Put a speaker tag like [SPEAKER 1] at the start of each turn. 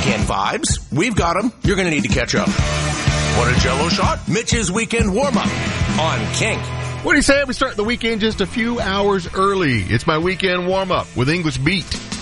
[SPEAKER 1] weekend vibes? We've got them. You're going to need to catch up. Want a Jell-O shot? Mitch's weekend warm-up on Kink.
[SPEAKER 2] What do you say we start the weekend just a few hours early? It's my weekend warm-up with English Beat.